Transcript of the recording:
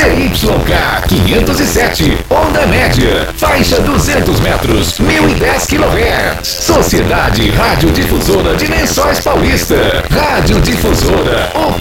ZYK 507, onda média, faixa 200 metros, 1010 kHz. Sociedade Radiodifusora de Lençóis Paulista. Radiodifusora,